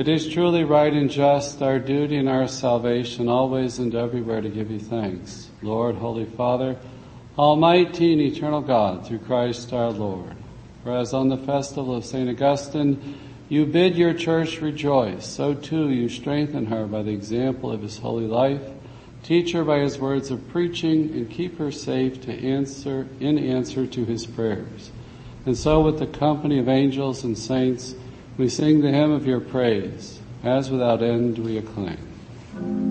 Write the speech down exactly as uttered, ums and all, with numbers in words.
It is truly right and just, our duty and our salvation, always and everywhere to give you thanks. Lord, Holy Father, Almighty and eternal God, through Christ our Lord. For as on the festival of Saint Augustine, you bid your church rejoice, so too you strengthen her by the example of his holy life, teach her by his words of preaching, and keep her safe to answer, in answer to his prayers. And so with the company of angels and saints, we sing the hymn of your praise, as without end we acclaim.